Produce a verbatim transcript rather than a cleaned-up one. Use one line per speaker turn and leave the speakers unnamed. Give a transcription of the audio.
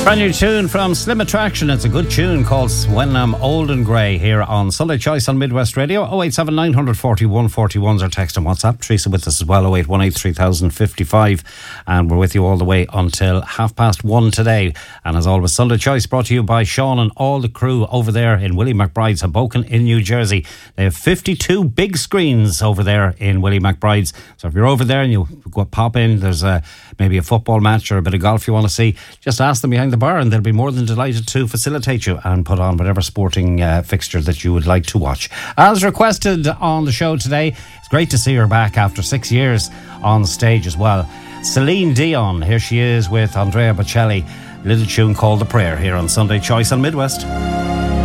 Brand new tune from Slim Attraction. It's a good tune called When I'm Old and Grey here on Sunday Choice on Midwest Radio. oh eight seven nine four one four one is our text and WhatsApp. Teresa with us as well, oh eight one eight three thousand fifty-five. And we're with you all the way until half past one today. And as always, Sunday Choice brought to you by Sean and all the crew over there in Willie McBride's Hoboken in New Jersey. They have fifty-two big screens over there in Willie McBride's. So if you're over there and you go pop in, there's a, maybe a football match or a bit of golf you want to see, just ask them behind the bar and they'll be more than delighted to facilitate you and put on whatever sporting uh, fixture that you would like to watch. As requested on the show today, it's great to see her back after six years on stage as well. Celine Dion, here she is with Andrea Bocelli, a little tune called The Prayer here on Sunday Choice on Midwest.